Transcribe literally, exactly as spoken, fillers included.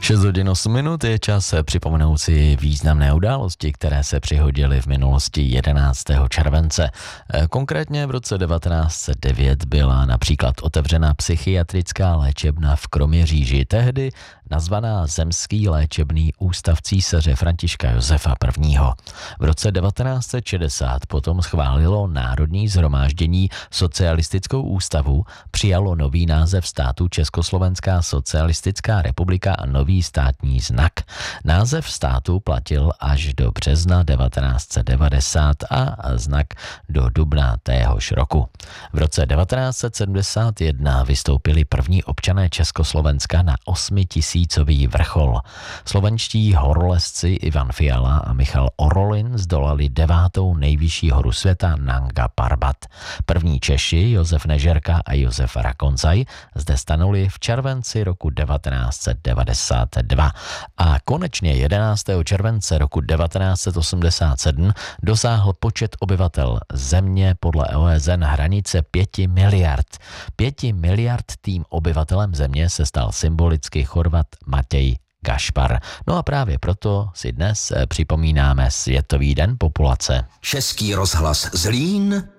šest hodin osm minut je čas připomenout si významné události, které se přihodily v minulosti jedenáctého července. Konkrétně v roce devatenáct set devět byla například otevřena psychiatrická léčebna v Kroměříži, tehdy nazvaná Zemský léčebný ústav císaře Františka Josefa prvního. V roce devatenáct set šedesát potom schválilo Národní shromáždění socialistickou ústavu, přijalo nový název státu Československá socialistická republika a nový státní znak. Název státu platil až do března devatenáct set devadesát a znak do dubna téhož roku. V roce devatenáct set sedmdesát jedna vystoupili první občané Československa na osmitisícový vrchol. Slovenští horolezci Ivan Fiala a Michal Orolin zdolali devátou nejvyšší horu světa Nanga Parbat. První Češi Josef Nežerka a Josef Rakoncaj zde stanuli v červenci roku devatenáct set devadesát dva. A konečně jedenáctého července roku devatenáct set osmdesát sedm dosáhl počet obyvatel země podle O S N hranice pěti miliard. Pěti miliard tým obyvatelem země se stal symbolicky Chorvat Matěj Gašpar. No a právě proto si dnes připomínáme Světový den populace. Český rozhlas Zlín